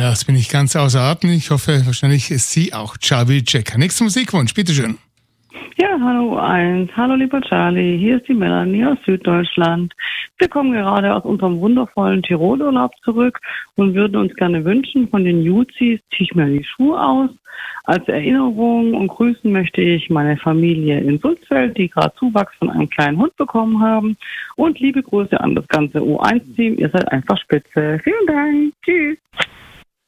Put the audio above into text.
Ja, das bin ich ganz außer Atem. Ich hoffe, wahrscheinlich ist sie auch Charlie Checker. Nächster Musikwunsch, bitteschön. Ja, hallo U1. Hallo lieber Charlie, hier ist die Melanie aus Süddeutschland. Wir kommen gerade aus unserem wundervollen Tirolurlaub zurück und würden uns gerne wünschen von den Juzis, zieh ich mir die Schuhe aus. Als Erinnerung und grüßen möchte ich meine Familie in Sulzfeld, die gerade Zuwachs von einem kleinen Hund bekommen haben. Und liebe Grüße an das ganze U1-Team, ihr seid einfach spitze. Vielen Dank, tschüss.